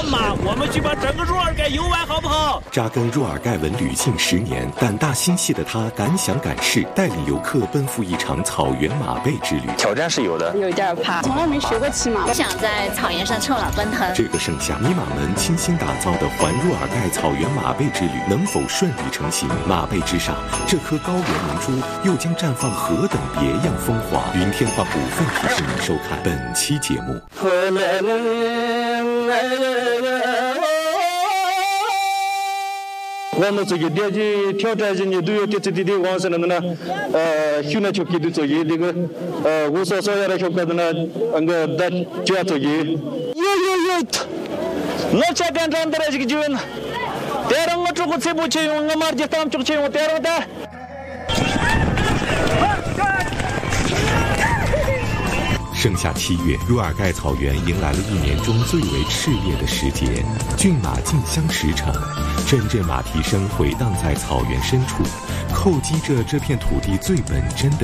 马，我们去把整个若尔盖游完，好不好？ 扎根若尔盖文旅近10年，胆大心细的他敢想敢试，带领游客奔赴一场草原马背之旅。 挑战是有的， 有点怕，从来没学过骑马， 我想在草原上臭马奔腾。 这个盛夏，泥马们倾心打造的环若尔盖草原马背之旅能否顺利成行？马背之上，这颗高原明珠又将绽放何等别样风华？云天化股份提示您收看本期节目。 我저기 대지挑战진이 두요티티디 원선은 휴나 촉기도 저기 이거 우서서야라 효과는 안가 다 지야 저기 요요요 너차 간단다라지 기준 대랑 어쩌고 세부체 용가 말지 땀 쪽체 용 대랑다 盛夏7月，若尔盖草原迎来了1年中最为炽烈的时节，骏马竞相驰骋，阵阵马蹄声回荡在草原深处，叩击着这片土地最本真的